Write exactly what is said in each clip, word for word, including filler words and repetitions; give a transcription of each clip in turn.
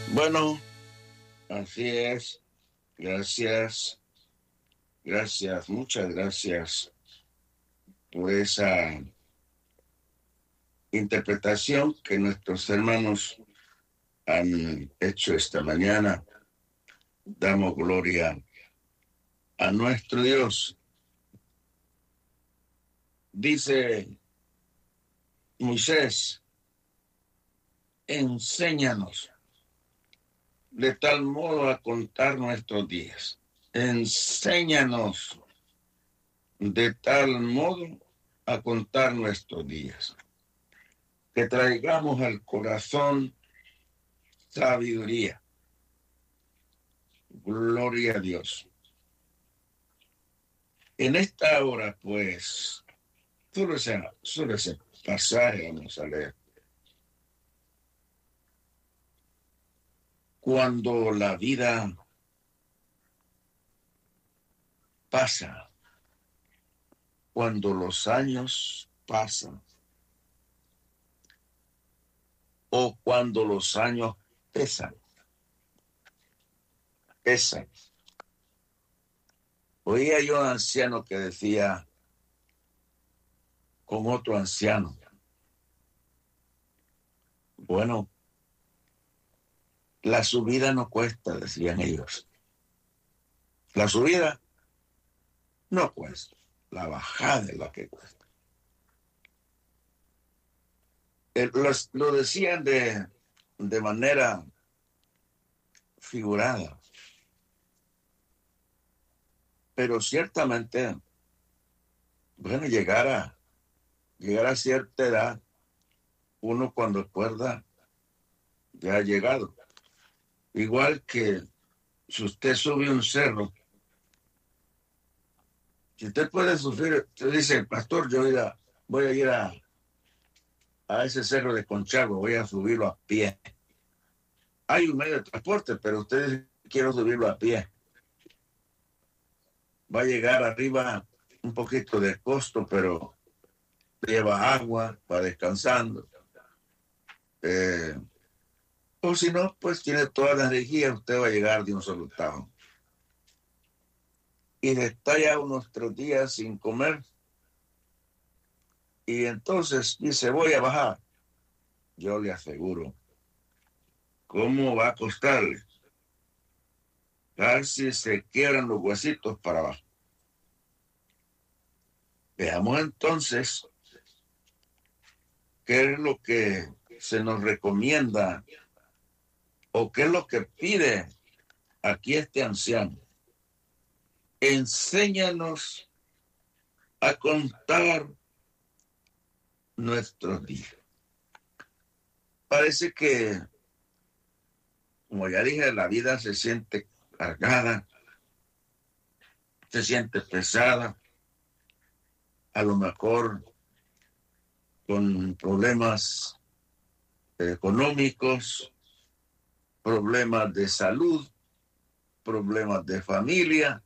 Bueno, así es. Gracias, gracias, muchas gracias por esa interpretación que nuestros hermanos han hecho esta mañana. Damos gloria a nuestro Dios. Dice Moisés, enséñanos de tal modo a contar nuestros días. Enséñanos de tal modo a contar nuestros días. Que traigamos al corazón sabiduría. Gloria a Dios. En esta hora, pues, solo ese, solo ese pasaje vamos a leer. Cuando la vida pasa, cuando los años pasan, o cuando los años pesan, pesan. Oía yo a un anciano que decía con otro anciano, bueno, la subida no cuesta, decían ellos. La subida no cuesta, la bajada es la que cuesta. El, los, lo decían de, de manera figurada, pero ciertamente, bueno, llegar a, llegar a cierta edad, uno cuando acuerda ya ha llegado. Igual que si usted sube un cerro, si usted puede sufrir, usted dice, pastor, yo voy a, voy a ir a, a ese cerro de Conchagua, voy a subirlo a pie. Hay un medio de transporte, pero usted dice, quiero subirlo a pie. Va a llegar arriba un poquito de costo, pero lleva agua, va descansando. Eh, o si no, pues tiene toda la energía, usted va a llegar de un solo tajón. Y está ya unos tres días sin comer. Y entonces dice, voy a bajar. Yo le aseguro, ¿cómo va a costarle? Casi se quiebran los huesitos para abajo. Veamos entonces qué es lo que se nos recomienda o qué es lo que pide aquí este anciano. Enséñanos a contar nuestros días. Parece que, como ya dije, la vida se siente cargada, se siente pesada, a lo mejor con problemas económicos, problemas de salud, problemas de familia,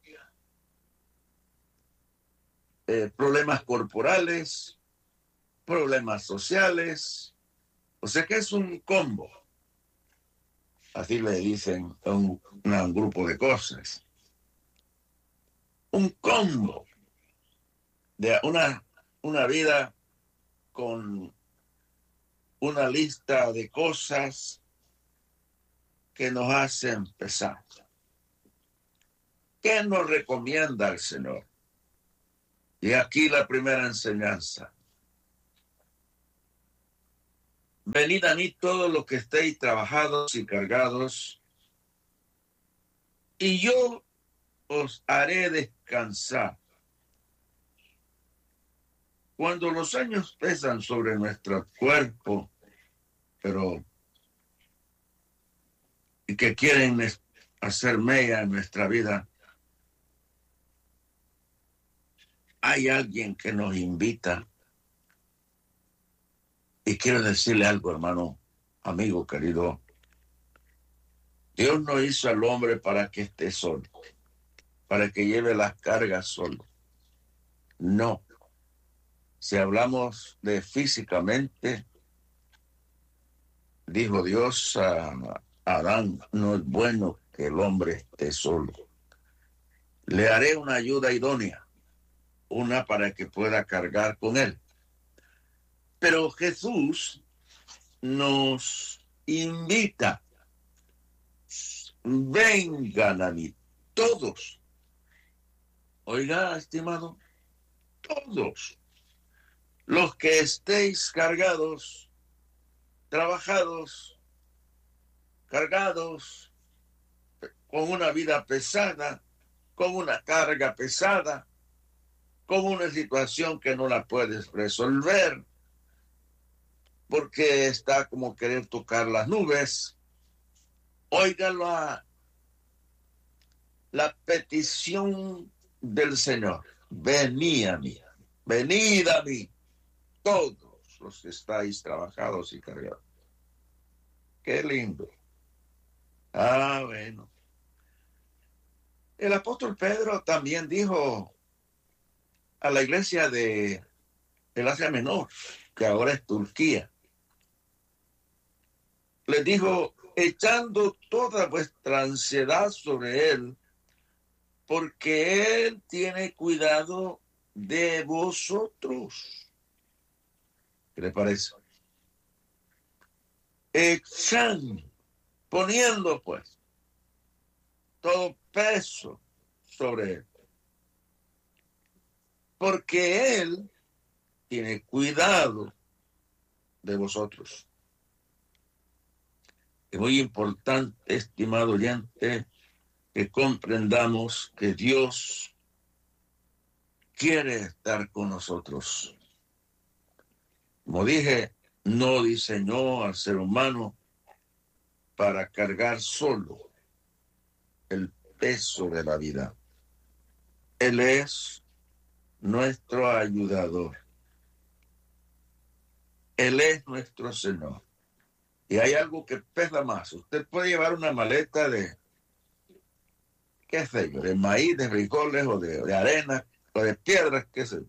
eh, problemas corporales, problemas sociales. O sea que es un combo. Así le dicen a un, a un grupo de cosas. Un combo de una, una vida con una lista de cosas que nos hacen pesar. ¿Qué nos recomienda el Señor? Y aquí la primera enseñanza. Venid a mí todos los que estéis trabajados y cargados, y yo os haré descansar. Cuando los años pesan sobre nuestro cuerpo, pero y que quieren hacer mella en nuestra vida, hay alguien que nos invita. Y quiero decirle algo, hermano, amigo querido. Dios no hizo al hombre para que esté solo, para que lleve las cargas solo. No. Si hablamos de físicamente, dijo Dios, uh, Adán, no es bueno que el hombre esté solo. Le haré una ayuda idónea, una para que pueda cargar con él. Pero Jesús nos invita, vengan a mí, todos. Oiga, estimado, todos los que estéis cargados, trabajados, cargados, con una vida pesada, con una carga pesada, con una situación que no la puedes resolver, porque está como querer tocar las nubes. Óigalo a la petición del Señor. Venid a mí, venid a mí, todos los que estáis trabajados y cargados. Qué lindo. Ah, bueno. El apóstol Pedro también dijo a la iglesia de el Asia Menor, que ahora es Turquía, les dijo, echando toda vuestra ansiedad sobre él, porque él tiene cuidado de vosotros. ¿Qué le parece? Echando, poniendo pues todo peso sobre él, porque él tiene cuidado de vosotros. Es muy importante, estimado oyente, que comprendamos que Dios quiere estar con nosotros. Como dije, no diseñó al ser humano para cargar solo el peso de la vida. Él es nuestro ayudador. Él es nuestro Señor. Y hay algo que pesa más. Usted puede llevar una maleta de, qué sé yo, de maíz, de frijoles o de, de arena o de piedras, qué sé yo.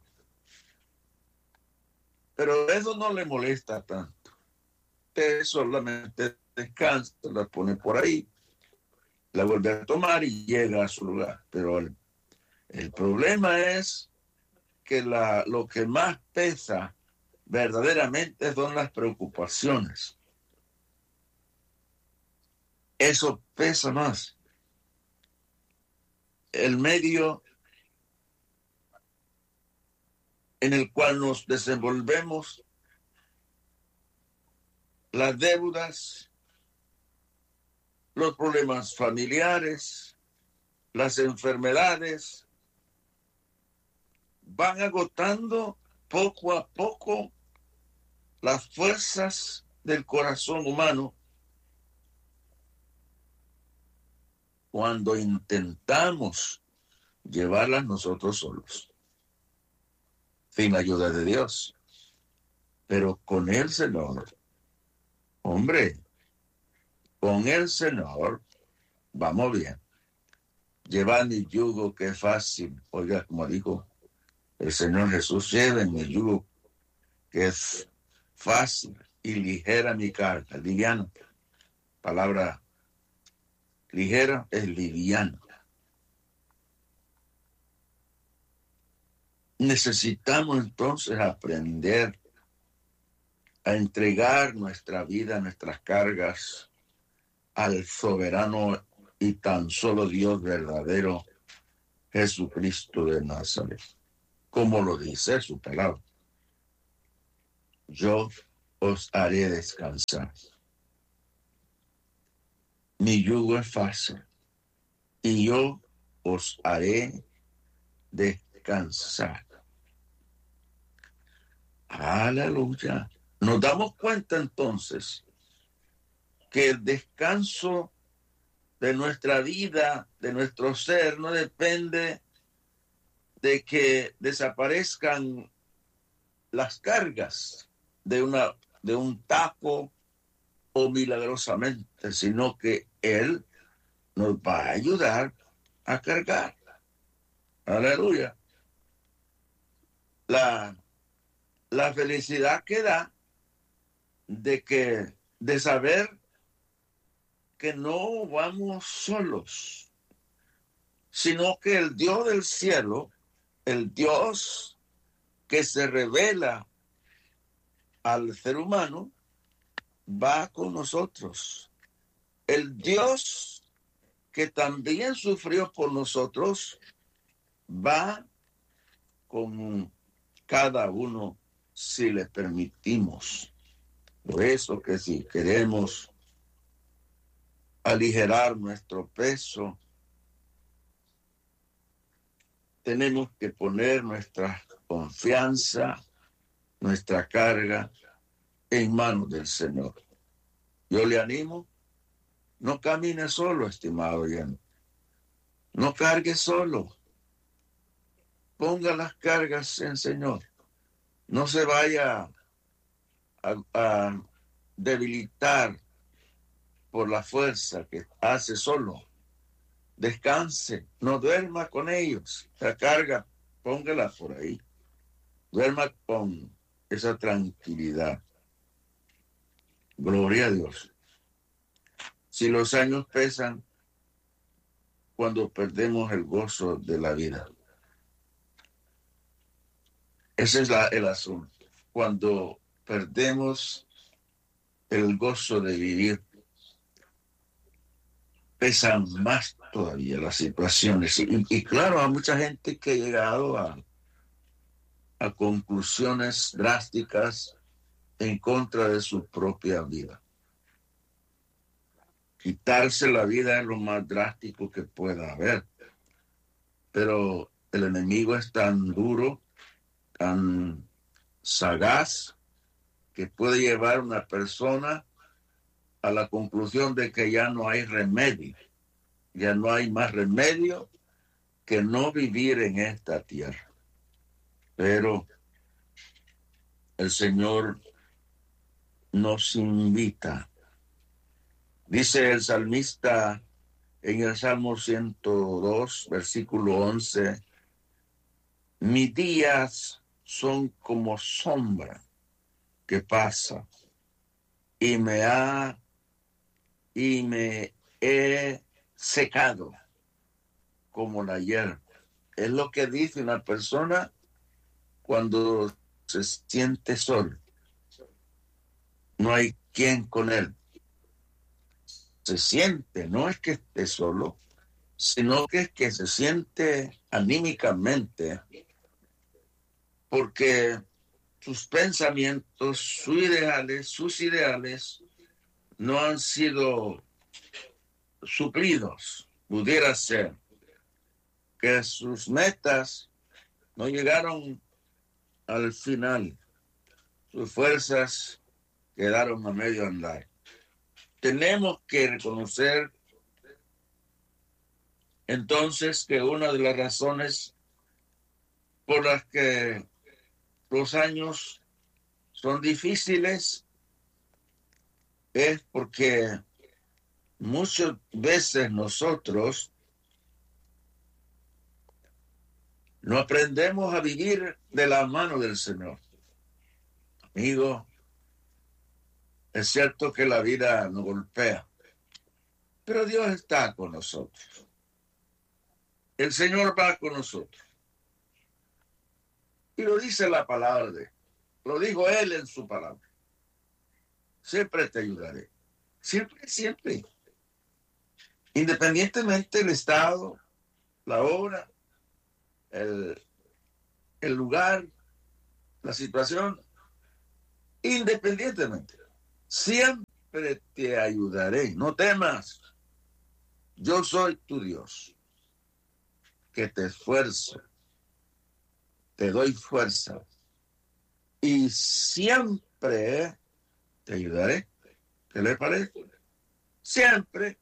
Pero eso no le molesta tanto. Usted solamente descansa, la pone por ahí, la vuelve a tomar y llega a su lugar. Pero el, el problema es que la, lo que más pesa verdaderamente son las preocupaciones. Eso pesa más. El medio en el cual nos desenvolvemos, las deudas, los problemas familiares, las enfermedades, van agotando poco a poco las fuerzas del corazón humano cuando intentamos llevarlas nosotros solos, sin la ayuda de Dios. Pero con el Señor, hombre, con el Señor vamos bien. Llevad mi yugo, que es fácil. Oiga, como dijo el Señor Jesús, lleven mi yugo, que es fácil, y ligera mi carga, liviana. Palabra ligera es liviana. Necesitamos entonces aprender a entregar nuestra vida, nuestras cargas al soberano y tan solo Dios verdadero, Jesucristo de Nazaret. Como lo dice su palabra. Yo os haré descansar. Mi yugo es fácil y yo os haré descansar. Aleluya. Nos damos cuenta entonces que el descanso de nuestra vida, de nuestro ser, no depende de que desaparezcan las cargas de, una, de un taco o milagrosamente, sino que Él nos va a ayudar a cargar. Aleluya. La, la felicidad que da de que, de saber que no vamos solos, sino que el Dios del cielo, el Dios que se revela al ser humano, va con nosotros. El Dios que también sufrió por nosotros va con cada uno si le permitimos. Por eso que si queremos aligerar nuestro peso, tenemos que poner nuestra confianza, nuestra carga en manos del Señor. Yo le animo, no camine solo, estimado oyente. No cargue solo. Ponga las cargas en Señor. No se vaya a, a debilitar por la fuerza que hace solo. Descanse, no duerma con ellos. La carga, póngala por ahí. Duerma con esa tranquilidad. Gloria a Dios. Si los años pesan, cuando perdemos el gozo de la vida. Ese es la, el asunto. Cuando perdemos el gozo de vivir, pesan más todavía las situaciones. Y, y claro, hay mucha gente que ha llegado a, a conclusiones drásticas en contra de su propia vida. Quitarse la vida es lo más drástico que pueda haber. Pero el enemigo es tan duro, tan sagaz, que puede llevar a una persona a la conclusión de que ya no hay remedio. Ya no hay más remedio que no vivir en esta tierra. Pero el Señor nos invita. Dice el salmista en el Salmo ciento dos, versículo once, mis días son como sombra que pasa y me ha y me he secado como la hierba. Es lo que dice una persona cuando se siente solo. No hay quien con él. Se siente, no es que esté solo, sino que es que se siente anímicamente, porque sus pensamientos, sus ideales, sus ideales no han sido suplidos. Pudiera ser que sus metas no llegaron al final, sus fuerzas quedaron a medio andar. Tenemos que reconocer entonces que una de las razones por las que los años son difíciles es porque muchas veces nosotros no aprendemos a vivir de la mano del Señor. Amigo, es cierto que la vida nos golpea, pero Dios está con nosotros. El Señor va con nosotros. Y lo dice la palabra de Él. Lo dijo Él en su palabra. Siempre te ayudaré. Siempre, siempre. Independientemente del estado, la hora, el, el lugar, la situación, independientemente. Siempre te ayudaré. No temas. Yo soy tu Dios, que te esfuerzo, te doy fuerza y siempre te ayudaré. ¿Qué le parece? Siempre,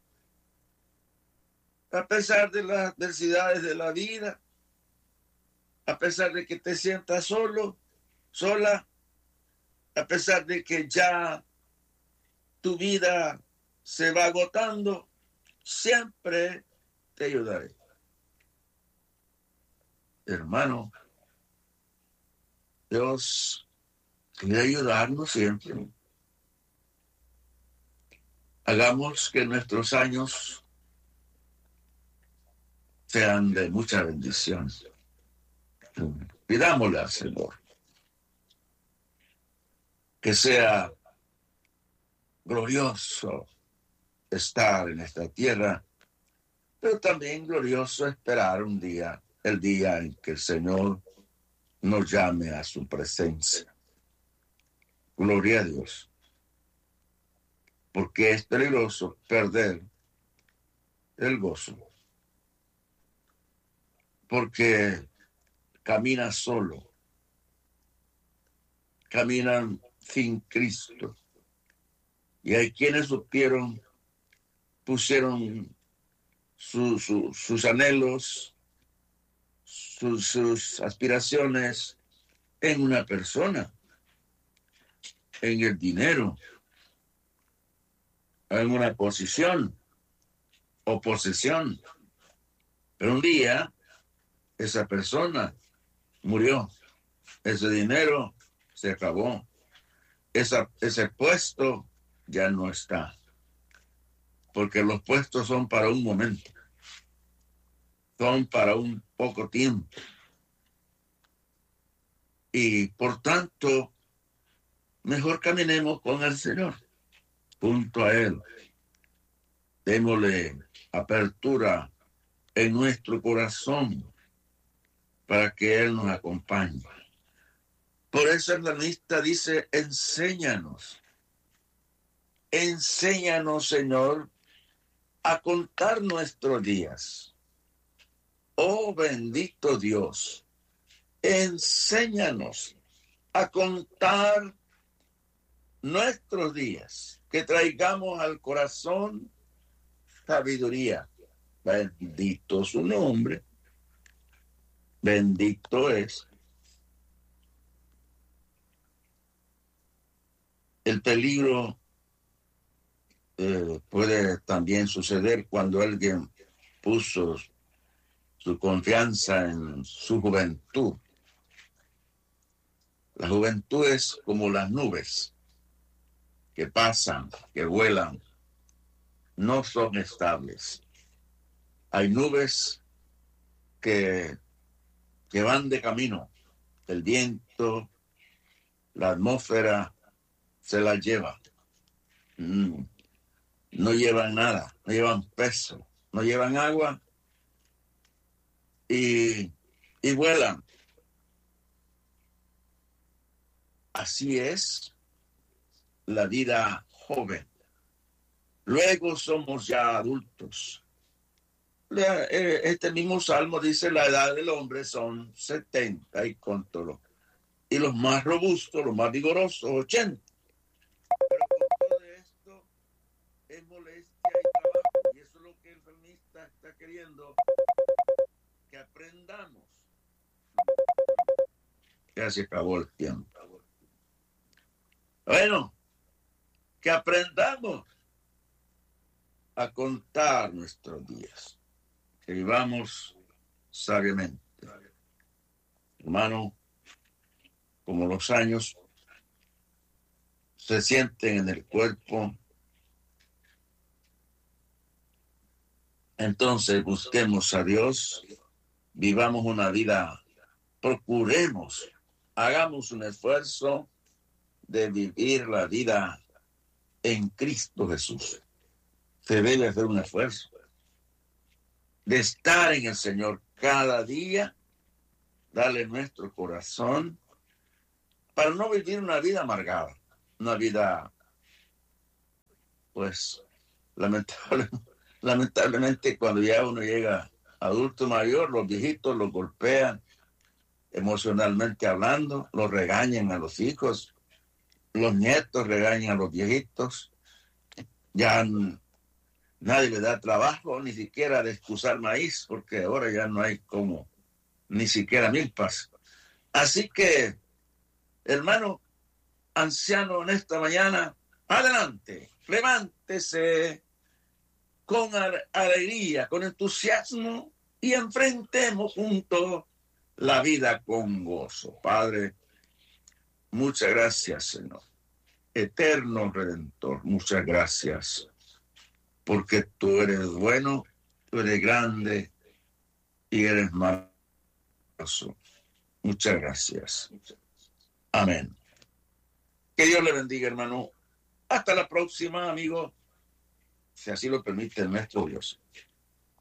a pesar de las adversidades de la vida, a pesar de que te sientas solo, sola, a pesar de que ya tu vida se va agotando, siempre te ayudaré. Hermano, Dios quiere ayudarnos siempre. Hagamos que nuestros años sean de mucha bendición. Pidámosle al Señor que sea glorioso estar en esta tierra, pero también glorioso esperar un día, el día en que el Señor nos llame a su presencia. Gloria a Dios. Porque es peligroso perder el gozo. Porque camina solo. Caminan sin Cristo. Y hay quienes supieron, pusieron su, su, sus anhelos, sus, sus aspiraciones en una persona, en el dinero, en una posición o posesión. Pero un día esa persona murió, ese dinero se acabó, esa, ese puesto ya no está, porque los puestos son para un momento, son para un poco tiempo. Y por tanto, mejor caminemos con el Señor, junto a Él. Démosle apertura en nuestro corazón para que Él nos acompañe. Por eso el salmista dice, enséñanos, enséñanos, Señor, a contar nuestros días. Oh bendito Dios, enséñanos a contar nuestros días, que traigamos al corazón sabiduría. Bendito su nombre, bendito es. El peligro eh, puede también suceder cuando alguien puso su confianza en su juventud. La juventud es como las nubes que pasan, que vuelan, no son estables. Hay nubes que, que van de camino. El viento, la atmósfera se las lleva. Mm. No llevan nada, no llevan peso, no llevan agua y, y vuelan. Así es la vida joven. Luego somos ya adultos. Este mismo salmo dice la edad del hombre son setenta y contolo. Y los más robustos, los más vigorosos, ochenta. Pero con todo esto es molestia y trabajo. Y eso es lo que el salmista está queriendo que aprendamos. Ya se acabó el tiempo. Bueno, que aprendamos a contar nuestros días, que vivamos sabiamente. Hermano, como los años se sienten en el cuerpo, entonces busquemos a Dios, vivamos una vida, procuremos, hagamos un esfuerzo de vivir la vida en Cristo Jesús. Se debe hacer un esfuerzo de estar en el Señor cada día, darle nuestro corazón para no vivir una vida amargada, una vida, pues, lamentable, lamentablemente cuando ya uno llega adulto mayor, los viejitos los golpean emocionalmente hablando, los regañan a los hijos, los nietos regañan a los viejitos, ya nadie le da trabajo, ni siquiera de excusar maíz, porque ahora ya no hay como, ni siquiera milpas. Así que, hermano anciano, en esta mañana, adelante, levántese con alegría, con entusiasmo, y enfrentemos juntos la vida con gozo. Padre, muchas gracias, Señor. Eterno Redentor, muchas gracias porque tú eres bueno, tú eres grande y eres maravilloso. Muchas gracias. Amén. Que Dios le bendiga, hermano. Hasta la próxima, amigo, si así lo permite nuestro Dios.